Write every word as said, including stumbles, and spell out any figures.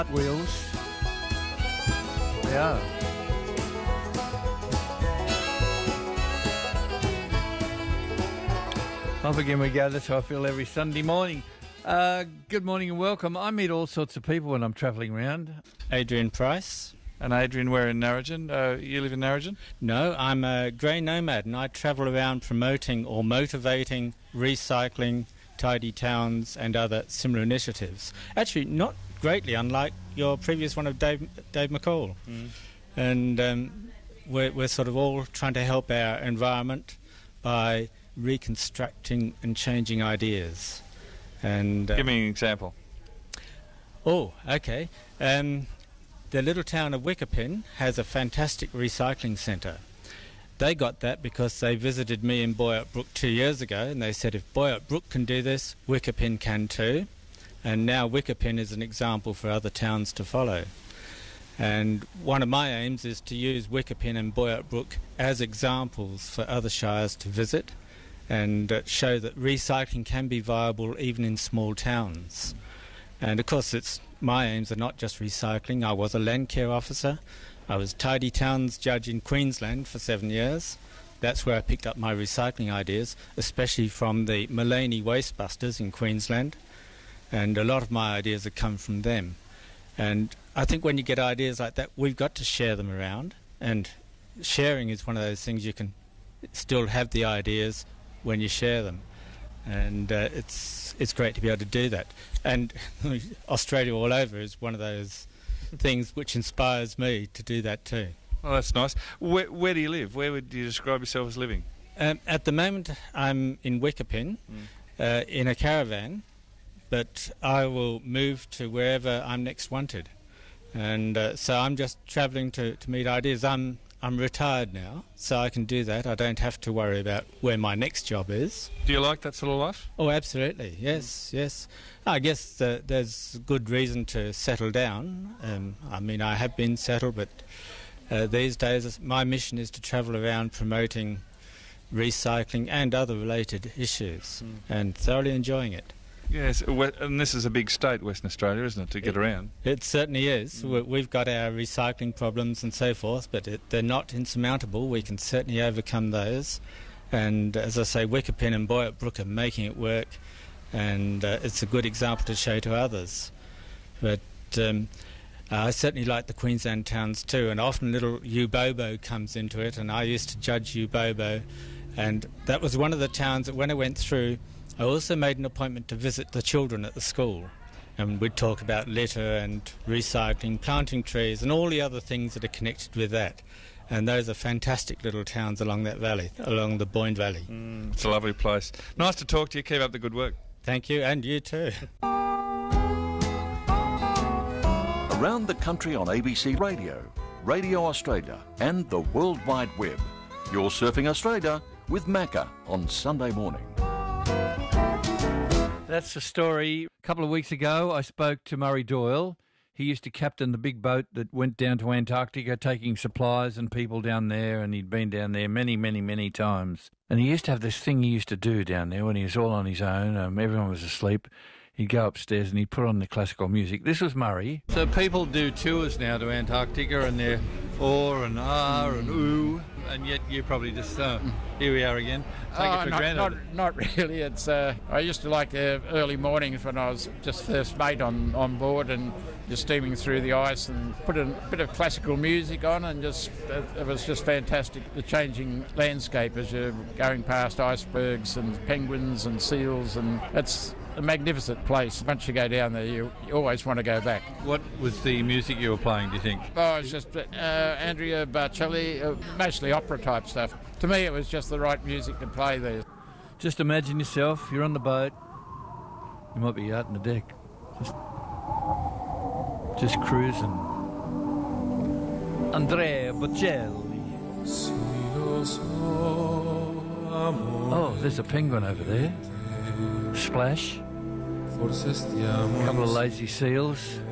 Wheels. They are. Off again we go. That's how I feel every Sunday morning. Uh, good morning and welcome. I meet all sorts of people when I'm travelling around. Adrian Price. And Adrian, we're in Narrogin. Uh, you live in Narrogin? No, I'm a grey nomad and I travel around promoting or motivating recycling, tidy towns and other similar initiatives. Actually, not greatly unlike your previous one of Dave, Dave McCall. Mm. And um, we're, we're sort of all trying to help our environment by reconstructing and changing ideas. And uh, give me an example. Oh, okay. Um, the little town of Wickapin has a fantastic recycling centre. They got that because they visited me in Boyart Brook two years ago, and they said if Boyart Brook can do this, Wickapin can too. And now Wickapin is an example for other towns to follow. And one of my aims is to use Wickapin and Boyart Brook as examples for other shires to visit and uh, show that recycling can be viable even in small towns. And of course, it's my aims are not just recycling. I was a land care officer. I was Tidy Towns judge in Queensland for seven years. That's where I picked up my recycling ideas, especially from the Mullaney Wastebusters in Queensland. And a lot of my ideas have come from them. And I think when you get ideas like that, we've got to share them around. And sharing is one of those things you can still have the ideas when you share them. And uh, it's it's great to be able to do that. And Australia all over is one of those things which inspires me to do that too. Well, that's nice. Where, where do you live? Where would you describe yourself as living? Um, at the moment, I'm in Wickapin, mm. uh, in a caravan, but I will move to wherever I'm next wanted. And uh, so I'm just travelling to, to meet ideas. I'm I'm retired now, so I can do that. I don't have to worry about where my next job is. Do you like that sort of life? Oh, absolutely. Yes, mm. yes. I guess uh, there's good reason to settle down. Um, I mean, I have been settled, but uh, these days my mission is to travel around promoting recycling and other related issues, mm. and thoroughly enjoying it. Yes, and this is a big state, Western Australia, isn't it, to get it, around? It certainly is. Mm. We've got our recycling problems and so forth, but it, they're not insurmountable. We can certainly overcome those. And as I say, Wickapin and Boyart Brook are making it work, and uh, it's a good example to show to others. But um, I certainly like the Queensland towns too, and often little Ubobo comes into it, and I used to judge Ubobo, and that was one of the towns that when I went through, I also made an appointment to visit the children at the school, and we'd talk about litter and recycling, planting trees and all the other things that are connected with that. And those are fantastic little towns along that valley, along the Boyne Valley. Mm, it's a lovely place. Nice to talk to you. Keep up the good work. Thank you, and you too. Around the country on A B C Radio, Radio Australia and the World Wide Web. You're Surfing Australia with Macca on Sunday morning. That's the story. A couple of weeks ago, I spoke to Murray Doyle. He used to captain the big boat that went down to Antarctica, taking supplies and people down there, and he'd been down there many, many, many times. And he used to have this thing he used to do down there when he was all on his own. Um, everyone was asleep. He'd go upstairs and he'd put on the classical music. This was Murray. So people do tours now to Antarctica, and they're or and ah and ooh. And yet you probably just, uh, here we are again, take oh, it for not, granted. Not, not really. It's uh, I used to like the early mornings when I was just first mate on, on board and just steaming through the ice and put a bit of classical music on, and just it was just fantastic, the changing landscape as you're going past icebergs and penguins and seals, and it's a magnificent place. Once you go down there, you, you always want to go back. What was the music you were playing, do you think? Oh, it was just uh, Andrea Bocelli, uh, mostly opera type stuff. To me, it was just the right music to play there. Just imagine yourself, you're on the boat, you might be out on the deck, just, just cruising. Andrea Bocelli. Oh, there's a penguin over there. Splash. A couple of lazy seals.